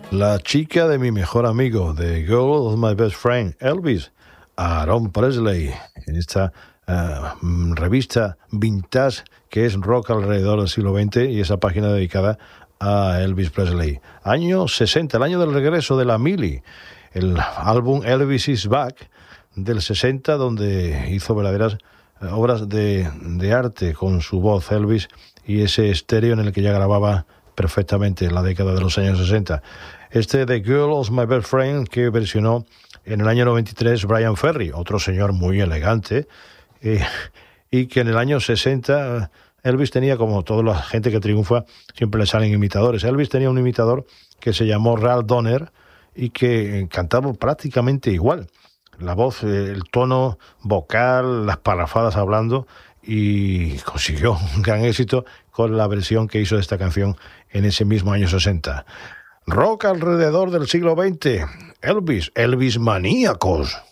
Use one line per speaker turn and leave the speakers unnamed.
La chica de mi mejor amigo, The Girl of My Best Friend, Elvis, Aaron Presley, en esta revista vintage que es rock alrededor del siglo XX y esa página dedicada a Elvis Presley. Año 60, el año del regreso de la Mili, el álbum Elvis is Back del 60, donde hizo verdaderas obras de arte con su voz Elvis y ese estéreo en el que ya grababa perfectamente en la década de los años 60. Este The Girl of My Best Friend que versionó en el año 93 Bryan Ferry, otro señor muy elegante, y que en el año 60 Elvis tenía, como toda la gente que triunfa, siempre le salen imitadores. Elvis tenía un imitador que se llamó Ralph Donner y que cantaba prácticamente igual. La voz, el tono vocal, las parrafadas hablando, y consiguió un gran éxito con la versión que hizo de esta canción en ese mismo año 60. Rock alrededor del siglo XX. Elvis Maníacos.